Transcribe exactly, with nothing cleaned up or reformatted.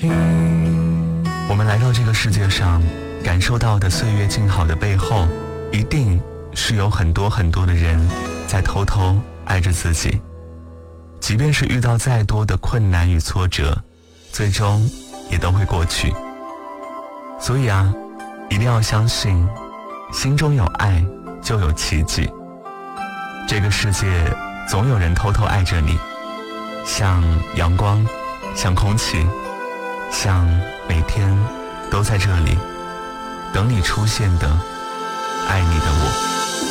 我们来到这个世界上，感受到的岁月静好的背后，一定是有很多很多的人在偷偷爱着自己。即便是遇到再多的困难与挫折，最终也都会过去。所以啊，一定要相信，心中有爱就有奇迹。这个世界总有人偷偷爱着你，像阳光，像空气，像每天都在这里等你出现的爱你的我。